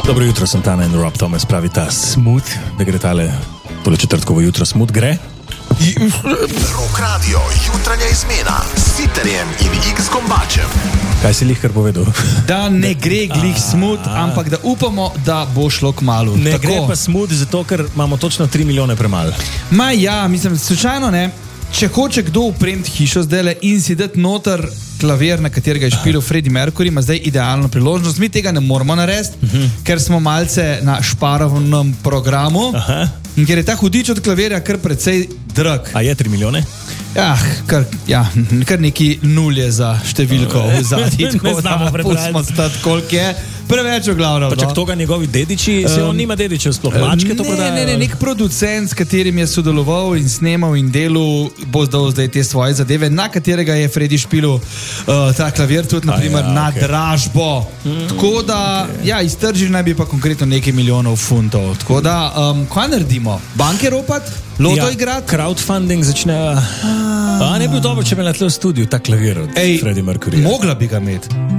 Dobro jutro, sem Tana in Rob Thomas, pravi ta smooth, da gre tale tole četrtkovo jutro smooth, gre? Rock Radio, jutranja izmena s Sitterjem in X Gombačem. Kaj si lihkar povedal? Da ne gre glih smooth, ampak da upamo, da bo šlo kmalu. Ne Tako. gre pa smooth, zato ker imamo točno 3 milijone premalo. Ma ja, mislim, slučajno ne. Če hoče kdo upremiti hišo zdajle in si dati noter klavir, na katerega je špilil Freddie Mercury, ima zdaj idealno priložnost. Mi tega ne moramo narediti, ker smo malce na šparovnem programu. Aha. In ker je ta hudič od klavirja kar precej drag. A je 3 milijone? Kar neki nulje za številko v zadnji. Ne znamo prebrati. Pustimo stati, koliko je. Preveč v glavno. Pa čak toga njegovi dediči, se on nima dedičev sploh, mačke to prodajo? Ne, nek producent, s katerim je sodeloval in snemal in delal, bo zdal zdaj te svoje zadeve, na katerega je Freddie špilil ta klavir tudi naprimer na dražbo. Tako da, iztržili naj bi pa konkretno nekaj milijonov funtov. Tako da, kaj naredimo? Banke ropat? Loto igrati? Crowdfunding začne... ne bi bil dobro, če bi na tle v studiu ta klavir od Freddie Mercury. Mogla bi ga imeti.